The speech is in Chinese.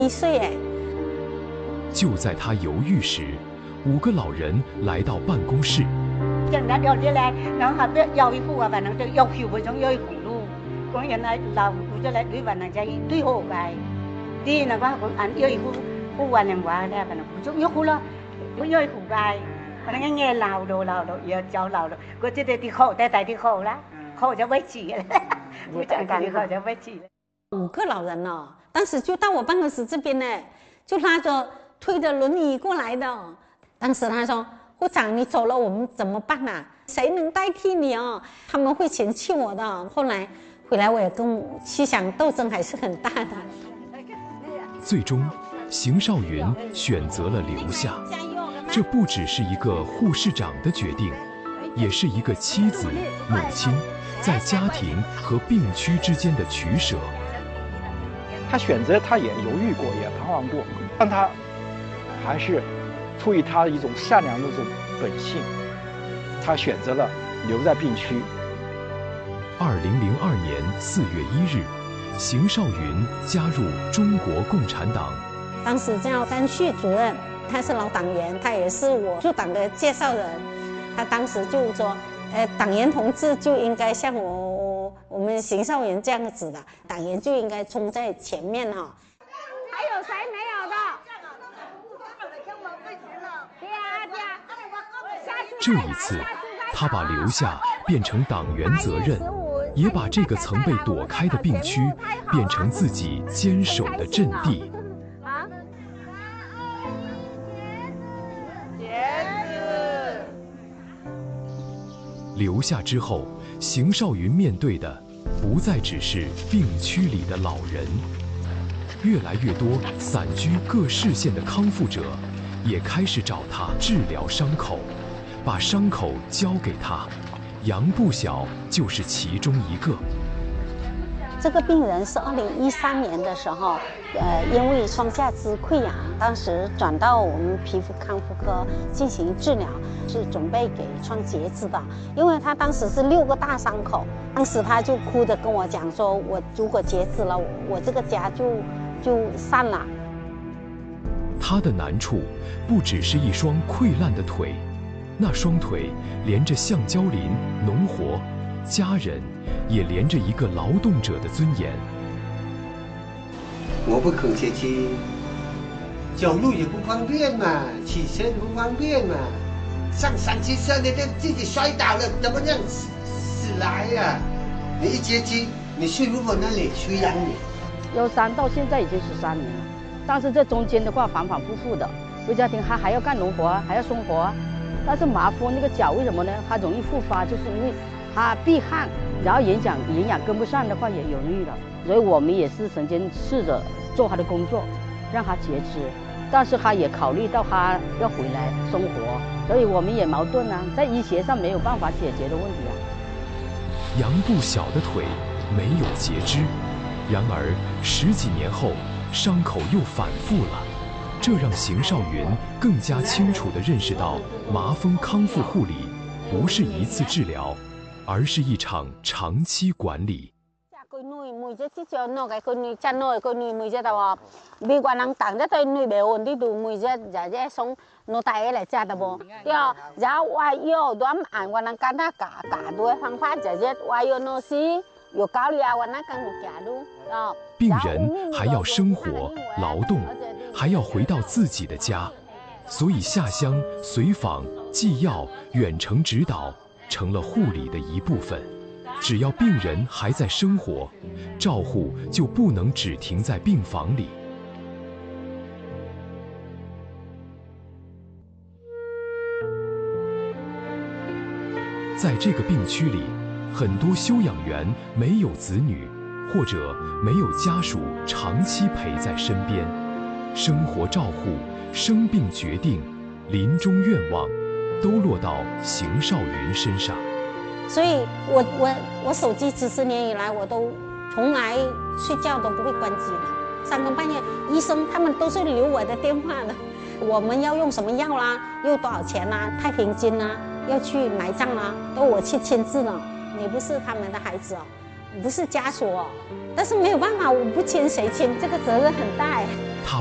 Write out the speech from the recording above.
1岁哎。 就在他犹豫时，5个老人来到办公室。 人家要进来，然后要一户啊，反正就要求不中要一户路，讲原来老户就来对反正就对好个，第那个按要一户户完人话咧，反正不中要户咯，不要一户个，反正nghe lao đồ giờ cháu lao đồ，我这得好，带带的好啦，好就维持了，我讲的好就维持了。 5个老人哦，当时就到我办公室这边呢，就拉着推着轮椅过来的。当时他说：“护长，你走了，我们怎么办啊？谁能代替你哦？他们会嫌弃我的。”后来回来，我也跟思想斗争还是很大的。 最终，邢少云选择了留下。这不只是一个护士长的决定，也是一个妻子、母亲在家庭和病区之间的取舍。 他选择，他也犹豫过，也彷徨过，但他还是出于他一种善良的这种本性，他选择了留在病区。 2002年4月1日，邢少云加入中国共产党。 当时叫甘旭主任，他是老党员，他也是我入党的介绍人。他当时就说，党员同志就应该像我们邢少云这样子的，党员就应该冲在前面哈。 还有谁没有的？ 这一次，他把留下变成党员责任，也把这个曾被躲开的病区变成自己坚守的阵地。留下之后，邢少云面对的不再只是病区里的老人，越来越多散居各市县的康复者也开始找他治疗伤口，把伤口交给他。杨不小就是其中一个。 这个病人是2013年的时候，因为双下肢溃疡，当时转到我们皮肤康复科进行治疗，是准备给创截肢的。因为他当时是6个大伤口，当时他就哭着跟我讲说：“我如果截肢了，我这个家就散了。” 他的难处不只是一双溃烂的腿，那双腿连着橡胶林、农活、家人，也连着一个劳动者的尊严。 我不肯接机，走路也不方便嘛，起身不方便嘛，上山去山的自己摔倒了，怎么样死来呀？你一接机，你说如果那里谁养你 ？13到现在已经13年了，但是这中间的话反反复复的，回家庭还要干农活，还要生活，但是麻风那个脚为什么呢？它容易复发，就是因为它避汗，然后营养跟不上的话也有虑了，所以我们也是曾经试着做他的工作，让他截肢，但是他也考虑到他要回来生活，所以我们也矛盾啊，在医学上没有办法解决的问题啊。 杨不小的腿没有截肢，然而10几年后伤口又反复了，这让邢少云更加清楚地认识到，麻风康复护理不是一次治疗，而是一场长期管理。病人还要生活、劳动，还要回到自己的家，所以下乡随访、寄药、远程指导成了护理的一部分。只要病人还在生活，照护就不能只停在病房里。在这个病区里，很多休养员没有子女，或者没有家属长期陪在身边，生活照护、生病决定、临终愿望，都落到邢少云身上。 所以我手机10年以来，我都从来睡觉都不会关机了。3更半夜，医生他们都是留我的电话的。我们要用什么药啦，又多少钱啦，太平间啦，要去埋葬啦，都我去签字了。你不是他们的孩子哦， 不是家属哦，但是没有办法，我不签谁签？这个责任很大哎。